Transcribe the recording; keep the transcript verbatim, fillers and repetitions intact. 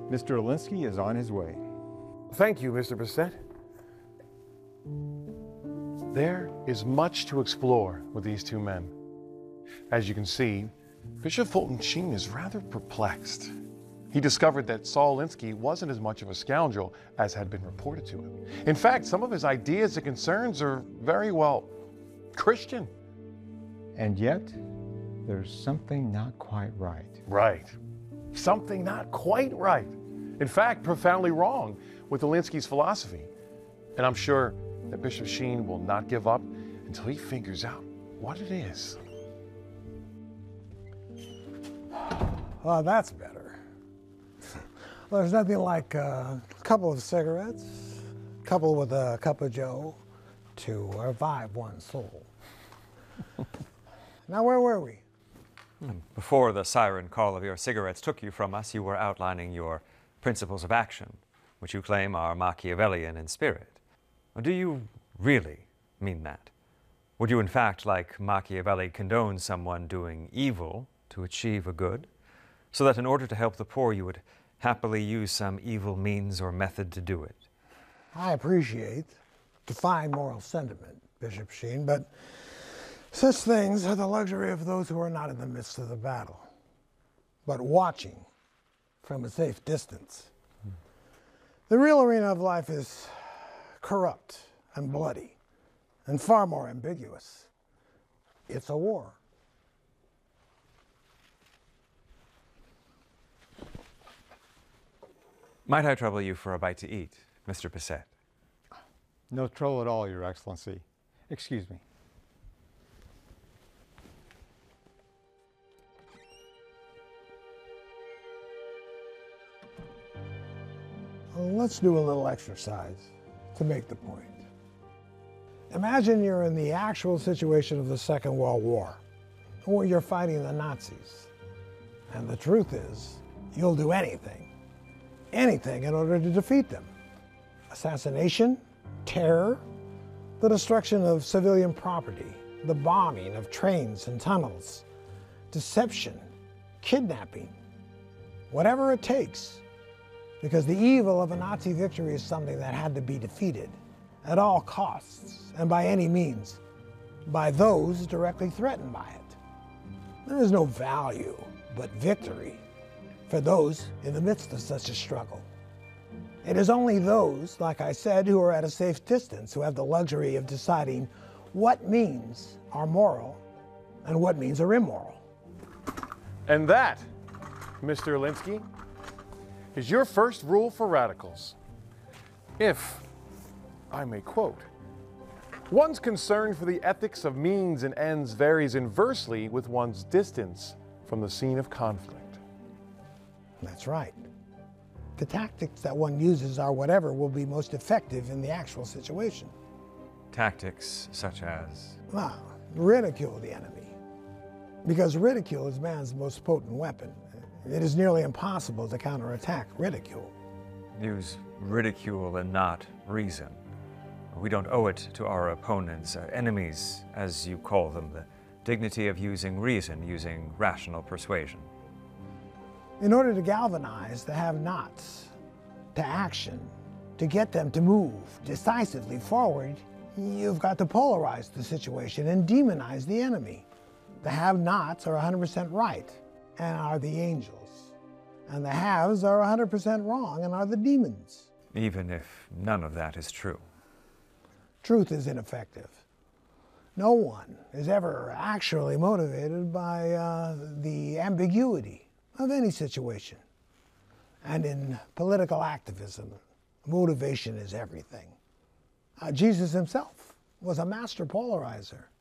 Mister Alinsky is on his way. Thank you, Mister Bissett. There is much to explore with these two men. As you can see, Bishop Fulton Sheen is rather perplexed. He discovered that Saul Alinsky wasn't as much of a scoundrel as had been reported to him. In fact, some of his ideas and concerns are very, well, Christian. And yet, there's something not quite right. Right. Something not quite right. In fact, profoundly wrong with Alinsky's philosophy. And I'm sure that Bishop Sheen will not give up until he figures out what it is. Well, that's better. Well, there's nothing like a couple of cigarettes, coupled with a cup of joe, to revive one's soul. Now, where were we? Before the siren call of your cigarettes took you from us, you were outlining your principles of action, which you claim are Machiavellian in spirit. Do you really mean that? Would you, in fact, like Machiavelli, condone someone doing evil to achieve a good, so that in order to help the poor, you would happily use some evil means or method to do it? I appreciate defined moral sentiment, Bishop Sheen, but such things are the luxury of those who are not in the midst of the battle, but watching from a safe distance. Hmm. The real arena of life is corrupt and bloody and far more ambiguous. It's a war. Might I trouble you for a bite to eat, Mister Bissett? No trouble at all, Your Excellency. Excuse me. Well, let's do a little exercise to make the point. Imagine you're in the actual situation of the Second World War, where you're fighting the Nazis. And the truth is, you'll do anything. Anything in order to defeat them. Assassination, terror, the destruction of civilian property, the bombing of trains and tunnels, deception, kidnapping, whatever it takes. Because the evil of a Nazi victory is something that had to be defeated at all costs and by any means, by those directly threatened by it. There is no value but victory for those in the midst of such a struggle. It is only those, like I said, who are at a safe distance who have the luxury of deciding what means are moral and what means are immoral. And that, Mister Alinsky, is your first rule for radicals. If I may quote, one's concern for the ethics of means and ends varies inversely with one's distance from the scene of conflict. That's right. The tactics that one uses are whatever will be most effective in the actual situation. Tactics such as? Well, ridicule the enemy. Because ridicule is man's most potent weapon. It is nearly impossible to counterattack ridicule. Use ridicule and not reason. We don't owe it to our opponents, uh, enemies, as you call them, the dignity of using reason, using rational persuasion. In order to galvanize the have-nots to action, to get them to move decisively forward, you've got to polarize the situation and demonize the enemy. The have-nots are one hundred percent right and are the angels, and the haves are one hundred percent wrong and are the demons. Even if none of that is true. Truth is ineffective. No one is ever actually motivated by uh, the ambiguity of any situation. And in political activism, motivation is everything. Uh, Jesus himself was a master polarizer.